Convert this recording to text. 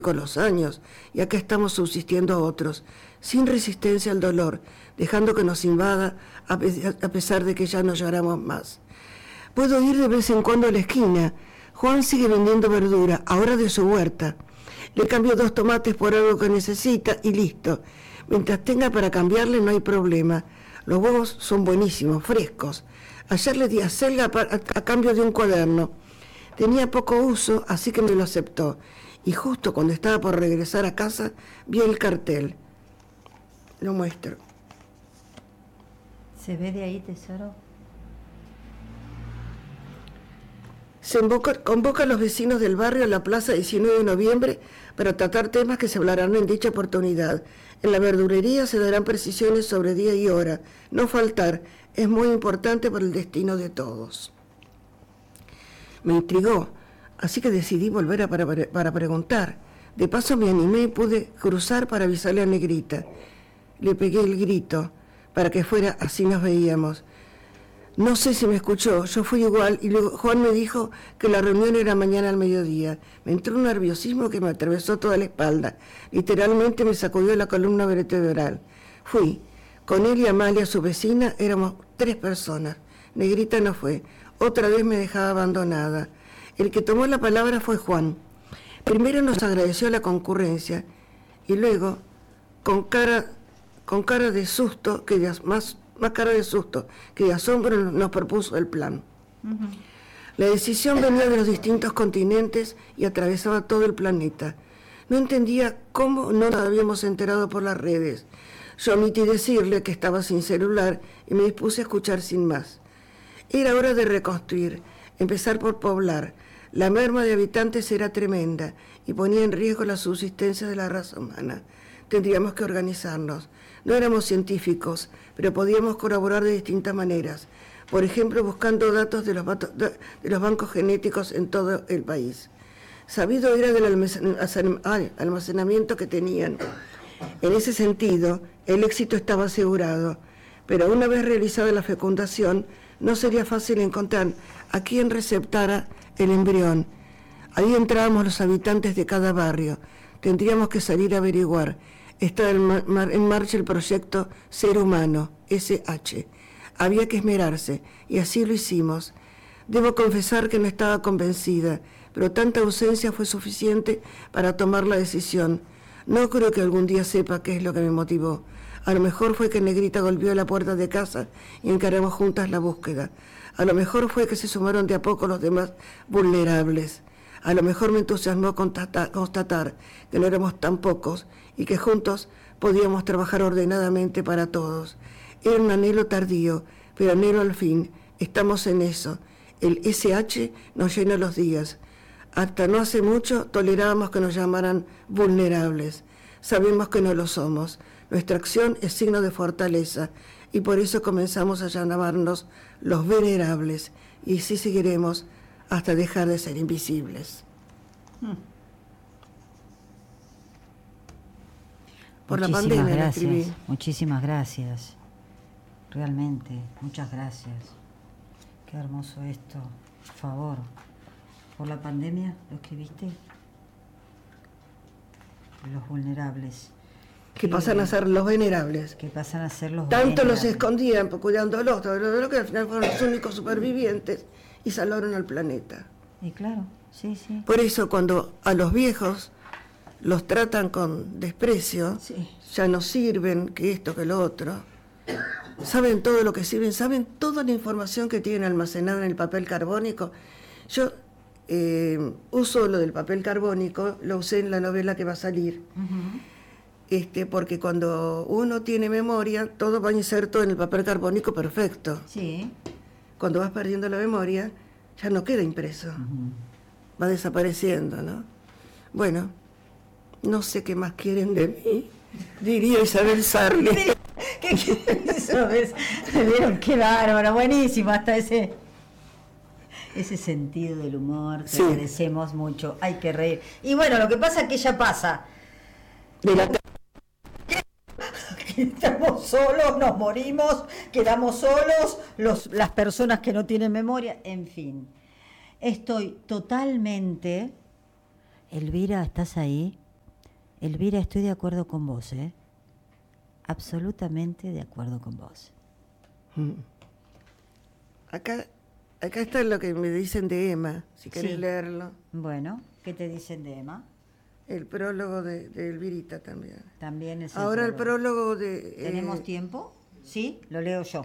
con los años, y acá estamos subsistiendo a otros, sin resistencia al dolor, dejando que nos invada a pesar de que ya no lloramos más. Puedo ir de vez en cuando a la esquina. Juan sigue vendiendo verdura, ahora de su huerta. Le cambio 2 tomates por algo que necesita y listo. Mientras tenga para cambiarle no hay problema. Los huevos son buenísimos, frescos. Ayer le di a Selga a cambio de un cuaderno. Tenía poco uso, así que me lo aceptó. Y justo cuando estaba por regresar a casa, vi el cartel. Lo muestro. ¿Se ve de ahí, tesoro? Convoca a los vecinos del barrio a la plaza 19 de noviembre para tratar temas que se hablarán en dicha oportunidad. En la verdulería se darán precisiones sobre día y hora. No faltar, es muy importante para el destino de todos. Me intrigó, así que decidí volver para preguntar. De paso me animé y pude cruzar para avisarle a Negrita. Le pegué el grito para que fuera, así nos veíamos. No sé si me escuchó, yo fui igual y luego Juan me dijo que la reunión era mañana al mediodía. Me entró un nerviosismo que me atravesó toda la espalda. Literalmente me sacudió la columna vertebral. Fui. Con él y Amalia, su vecina, éramos 3 personas. Negrita no fue. Otra vez me dejaba abandonada. El que tomó la palabra fue Juan. Primero nos agradeció la concurrencia y luego, con cara de susto, más cara de susto que de asombro, nos propuso el plan. Uh-huh. La decisión venía de los distintos continentes y atravesaba todo el planeta. No entendía cómo no nos habíamos enterado por las redes. Yo omití decirle que estaba sin celular y me dispuse a escuchar sin más. Era hora de reconstruir, empezar por poblar. La merma de habitantes era tremenda y ponía en riesgo la subsistencia de la raza humana. Tendríamos que organizarnos. No éramos científicos, pero podíamos colaborar de distintas maneras. Por ejemplo, buscando datos de los bancos genéticos en todo el país. Sabido era del almacenamiento que tenían. En ese sentido, el éxito estaba asegurado, pero una vez realizada la fecundación, no sería fácil encontrar a quien receptara el embrión. Ahí entrábamos los habitantes de cada barrio. Tendríamos que salir a averiguar. Está en marcha el proyecto Ser Humano, SH. Había que esmerarse, y así lo hicimos. Debo confesar que no estaba convencida, pero tanta ausencia fue suficiente para tomar la decisión. No creo que algún día sepa qué es lo que me motivó. A lo mejor fue que Negrita golpeó la puerta de casa y encaramos juntas la búsqueda. A lo mejor fue que se sumaron de a poco los demás vulnerables. A lo mejor me entusiasmó constatar que no éramos tan pocos y que juntos podíamos trabajar ordenadamente para todos. Era un anhelo tardío, pero anhelo al fin. Estamos en eso. El SH nos llena los días. Hasta no hace mucho tolerábamos que nos llamaran vulnerables. Sabemos que no lo somos. Nuestra acción es signo de fortaleza y por eso comenzamos a llamarnos los venerables y así seguiremos hasta dejar de ser invisibles. Por la pandemia la escribí. Muchísimas gracias. Realmente, muchas gracias. Qué hermoso esto. Por favor. ¿Por la pandemia lo escribiste? Los vulnerables. Que pasan a ser los venerables. Que pasan a ser los Tanto venerables. los escondían cuidándolos, que al final fueron los únicos supervivientes y salvaron al planeta. Y claro, sí, sí. Por eso cuando a los viejos los tratan con desprecio, sí, ya no sirven, que esto, que lo otro, saben todo lo que sirven, saben toda la información que tienen almacenada en el papel carbónico. Yo uso lo del papel carbónico, lo usé en la novela que va a salir, porque cuando uno tiene memoria, todo va inserto en el papel carbónico perfecto. Sí. Cuando vas perdiendo la memoria, ya no queda impreso. Va desapareciendo, ¿no? Bueno, no sé qué más quieren de mí, diría Isabel Sarli. ¿Qué quieren Isabel? ¿Vieron? Qué bárbaro, buenísimo, hasta ese sentido del humor, te agradecemos mucho, hay que reír. Y bueno, lo que pasa es que ya pasa. Estamos solos, nos morimos, quedamos solos, las personas que no tienen memoria, en fin. Estoy totalmente... Elvira, ¿estás ahí? Elvira, estoy de acuerdo con vos, ¿eh? Absolutamente de acuerdo con vos. Acá está lo que me dicen de Emma, si querés Sí. leerlo. Bueno, ¿qué te dicen de Emma? El prólogo de Elvirita también. También es Ahora el prólogo de... ¿Tenemos tiempo? Sí, lo leo yo.